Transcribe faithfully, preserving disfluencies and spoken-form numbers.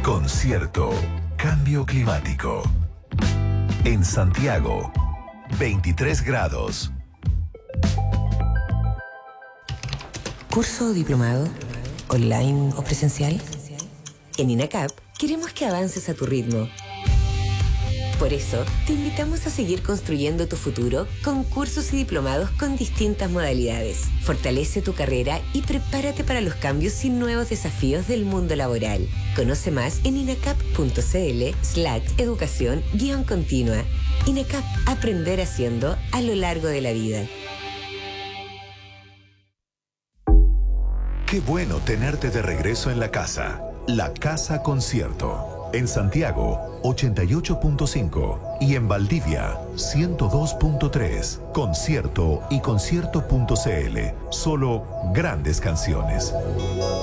Concierto Cambio Climático. En Santiago, veintitrés grados. ¿Curso o diplomado? ¿Online o presencial? En INACAP queremos que avances a tu ritmo. Por eso, te invitamos a seguir construyendo tu futuro con cursos y diplomados con distintas modalidades. Fortalece tu carrera y prepárate para los cambios y nuevos desafíos del mundo laboral. Conoce más en inacap.cl slash educación guión continua. INACAP, aprender haciendo a lo largo de la vida. Qué bueno tenerte de regreso en la casa. La Casa Concierto. En Santiago, ochenta y ocho punto cinco. Y en Valdivia, ciento dos punto tres. Concierto y concierto punto cl. Solo grandes canciones.